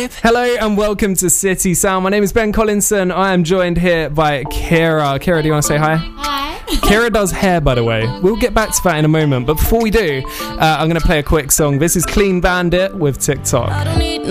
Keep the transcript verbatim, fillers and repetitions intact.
Hello and welcome to City Sound. My name is Ben Collinson. I am joined here by Kira. Kira, do you want to say hi? Hi. Kira does hair, by the way. We'll get back to that in a moment. But before we do, uh, I'm going to play a quick song. This is Clean Bandit with TikTok. I don't need